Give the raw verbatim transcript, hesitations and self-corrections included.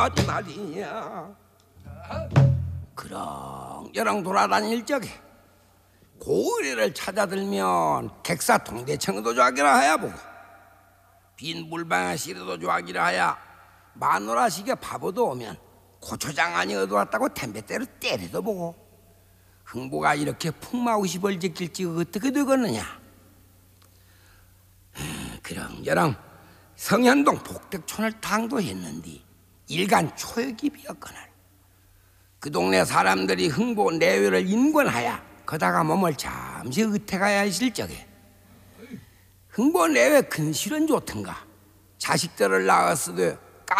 하지 말이야. 그렁저렁 돌아다닐 적에 고의를 찾아들면 객사통대청도 좋아하기라 하야 보고 빈 물방에 씨르도 좋아하기라 하야 마누라식의 바보도 오면 고추장안이 얻어왔다고 템베대로 때려도 보고 흥보가 이렇게 풍마우시 벌짓길지 어떻게 되겠느냐. 그렁저렁 성현동 복덕촌을 당도했는디 일간 초역이 비었거늘 그 동네 사람들이 흥보 내외를 인권하여 거다가 몸을 잠시 의태가야 했을 적에 흥보 내외 근실은 좋던가 자식들을 낳았으되